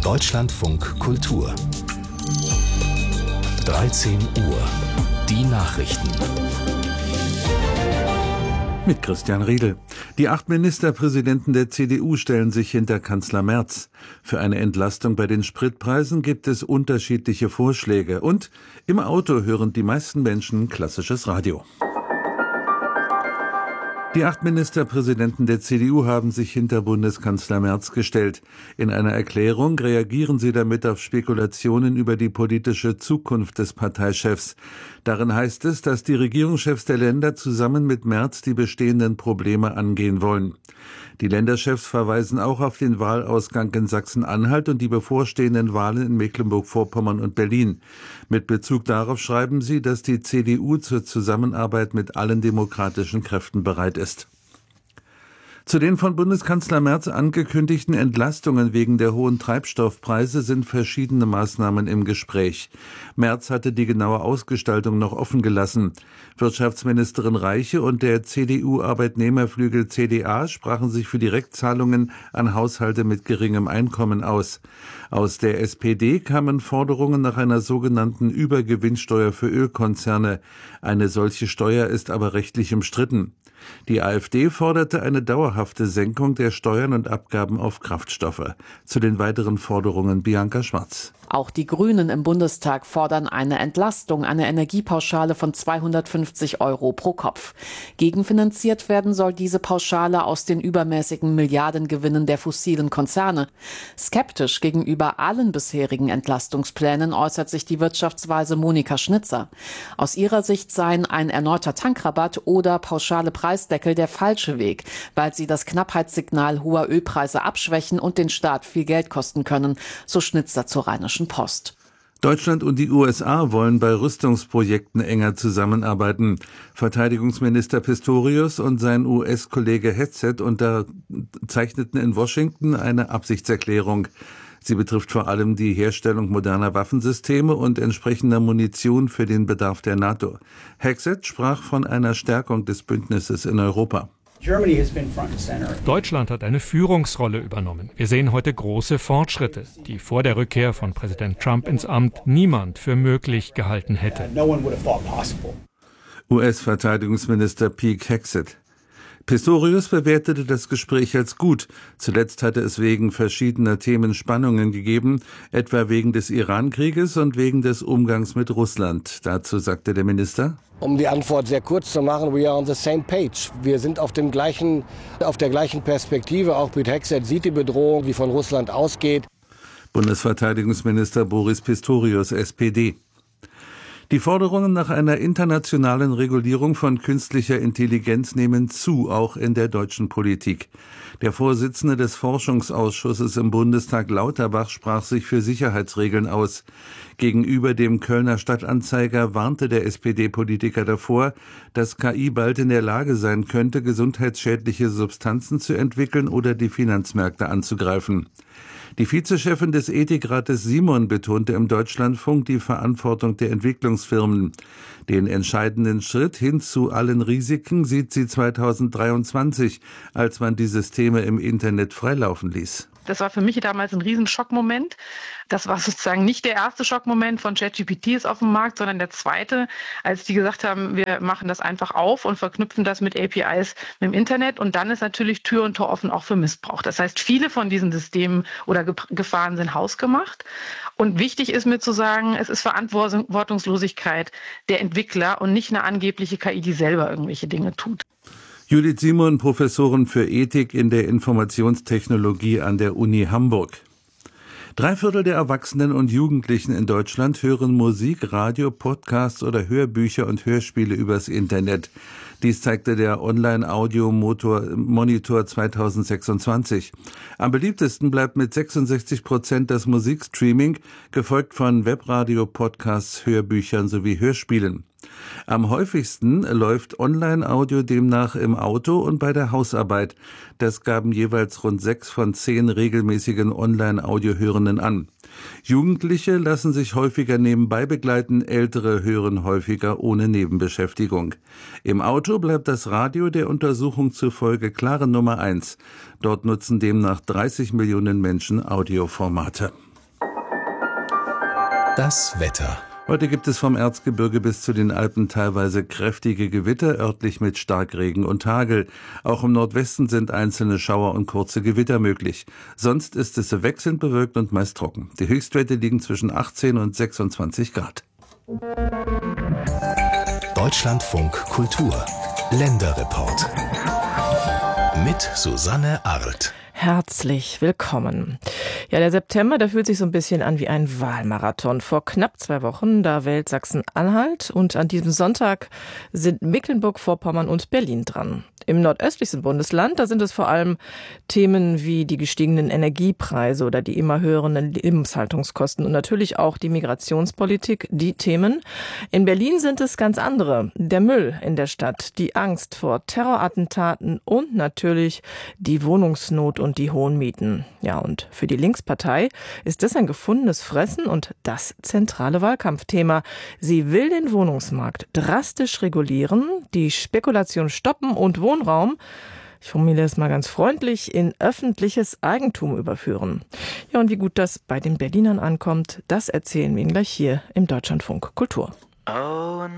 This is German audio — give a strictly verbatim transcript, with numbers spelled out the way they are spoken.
Deutschlandfunk Kultur. dreizehn Uhr. Die Nachrichten. Mit Christian Riedel. Die acht Ministerpräsidenten der C D U stellen sich hinter Kanzler Merz. Für eine Entlastung bei den Spritpreisen gibt es unterschiedliche Vorschläge. Und im Auto hören die meisten Menschen klassisches Radio. Die acht Ministerpräsidenten der C D U haben sich hinter Bundeskanzler Merz gestellt. In einer Erklärung reagieren sie damit auf Spekulationen über die politische Zukunft des Parteichefs. Darin heißt es, dass die Regierungschefs der Länder zusammen mit Merz die bestehenden Probleme angehen wollen. Die Länderchefs verweisen auch auf den Wahlausgang in Sachsen-Anhalt und die bevorstehenden Wahlen in Mecklenburg-Vorpommern und Berlin. Mit Bezug darauf schreiben sie, dass die C D U zur Zusammenarbeit mit allen demokratischen Kräften bereit ist. Zu den von Bundeskanzler Merz angekündigten Entlastungen wegen der hohen Treibstoffpreise sind verschiedene Maßnahmen im Gespräch. Merz hatte die genaue Ausgestaltung noch offen gelassen. Wirtschaftsministerin Reiche und der C D U-Arbeitnehmerflügel C D A sprachen sich für Direktzahlungen an Haushalte mit geringem Einkommen aus. Aus der S P D kamen Forderungen nach einer sogenannten Übergewinnsteuer für Ölkonzerne. Eine solche Steuer ist aber rechtlich umstritten. Die AfD forderte eine dauerhafte Senkung der Steuern und Abgaben auf Kraftstoffe. Zu den weiteren Forderungen Bianca Schwarz. Auch die Grünen im Bundestag fordern eine Entlastung, eine Energiepauschale von zweihundertfünfzig Euro pro Kopf. Gegenfinanziert werden soll diese Pauschale aus den übermäßigen Milliardengewinnen der fossilen Konzerne. Skeptisch gegenüber allen bisherigen Entlastungsplänen äußert sich die Wirtschaftsweise Monika Schnitzer. Aus ihrer Sicht seien ein erneuter Tankrabatt oder pauschale Preisdeckel der falsche Weg, weil sie das Knappheitssignal hoher Ölpreise abschwächen und den Staat viel Geld kosten können, so Schnitzer zur Rheinischen Post. Deutschland und die U S A wollen bei Rüstungsprojekten enger zusammenarbeiten. Verteidigungsminister Pistorius und sein U S-Kollege Hegseth unterzeichneten in Washington eine Absichtserklärung. Sie betrifft vor allem die Herstellung moderner Waffensysteme und entsprechender Munition für den Bedarf der NATO. Hegseth sprach von einer Stärkung des Bündnisses in Europa. Deutschland hat eine Führungsrolle übernommen. Wir sehen heute große Fortschritte, die vor der Rückkehr von Präsident Trump ins Amt niemand für möglich gehalten hätte. U S-Verteidigungsminister Pete Hegseth. Pistorius bewertete das Gespräch als gut. Zuletzt hatte es wegen verschiedener Themen Spannungen gegeben, etwa wegen des Iran-Krieges und wegen des Umgangs mit Russland. Dazu sagte der Minister: Um die Antwort sehr kurz zu machen, we are on the same page. Wir sind auf dem gleichen, auf der gleichen Perspektive. Auch Pete Hegseth sieht die Bedrohung, die von Russland ausgeht. Bundesverteidigungsminister Boris Pistorius, S P D. Die Forderungen nach einer internationalen Regulierung von künstlicher Intelligenz nehmen zu, auch in der deutschen Politik. Der Vorsitzende des Forschungsausschusses im Bundestag, Lauterbach, sprach sich für Sicherheitsregeln aus. Gegenüber dem Kölner Stadtanzeiger warnte der S P D-Politiker davor, dass K I bald in der Lage sein könnte, gesundheitsschädliche Substanzen zu entwickeln oder die Finanzmärkte anzugreifen. Die Vizechefin des Ethikrates Simon betonte im Deutschlandfunk die Verantwortung der Entwicklungsfirmen. Den entscheidenden Schritt hin zu allen Risiken sieht sie zweitausenddreiundzwanzig, als man die Systeme im Internet freilaufen ließ. Das war für mich damals ein Riesenschockmoment. Das war sozusagen nicht der erste Schockmoment von ChatGPT ist auf dem Markt, sondern der zweite, als die gesagt haben, wir machen das einfach auf und verknüpfen das mit A P Is mit dem Internet. Und dann ist natürlich Tür und Tor offen auch für Missbrauch. Das heißt, viele von diesen Systemen oder Gefahren sind hausgemacht. Und wichtig ist mir zu sagen, es ist Verantwortungslosigkeit der Entwickler und nicht eine angebliche K I, die selber irgendwelche Dinge tut. Judith Simon, Professorin für Ethik in der Informationstechnologie an der Uni Hamburg. Drei Viertel der Erwachsenen und Jugendlichen in Deutschland hören Musik, Radio, Podcasts oder Hörbücher und Hörspiele übers Internet. Dies zeigte der Online-Audio-Monitor zweitausendsechsundzwanzig. Am beliebtesten bleibt mit sechsundsechzig Prozent das Musikstreaming, gefolgt von Webradio, Podcasts, Hörbüchern sowie Hörspielen. Am häufigsten läuft Online-Audio demnach im Auto und bei der Hausarbeit. Das gaben jeweils rund sechs von zehn regelmäßigen Online-Audio-Hörenden an. Jugendliche lassen sich häufiger nebenbei begleiten, Ältere hören häufiger ohne Nebenbeschäftigung. Im Auto bleibt das Radio der Untersuchung zufolge klare Nummer eins. Dort nutzen demnach dreißig Millionen Menschen Audioformate. Das Wetter. Heute gibt es vom Erzgebirge bis zu den Alpen teilweise kräftige Gewitter, örtlich mit Starkregen und Hagel. Auch im Nordwesten sind einzelne Schauer und kurze Gewitter möglich. Sonst ist es wechselnd bewölkt und meist trocken. Die Höchstwerte liegen zwischen achtzehn und sechsundzwanzig Grad. Deutschlandfunk Kultur. Länderreport. Mit Susanne Arlt. Herzlich willkommen. Ja, der September, der fühlt sich so ein bisschen an wie ein Wahlmarathon. Vor knapp zwei Wochen, da wählt Sachsen-Anhalt und an diesem Sonntag sind Mecklenburg-Vorpommern und Berlin dran. Im nordöstlichsten Bundesland, da sind es vor allem Themen wie die gestiegenen Energiepreise oder die immer höheren Lebenshaltungskosten und natürlich auch die Migrationspolitik, die Themen. In Berlin sind es ganz andere. Der Müll in der Stadt, die Angst vor Terrorattentaten und natürlich die Wohnungsnot und die hohen Mieten. Ja, und für die Linkspartei ist das ein gefundenes Fressen und das zentrale Wahlkampfthema. Sie will den Wohnungsmarkt drastisch regulieren, die Spekulation stoppen und Wohnraum, ich formuliere es mal ganz freundlich, in öffentliches Eigentum überführen. Ja, und wie gut das bei den Berlinern ankommt, das erzählen wir Ihnen gleich hier im Deutschlandfunk Kultur. Oh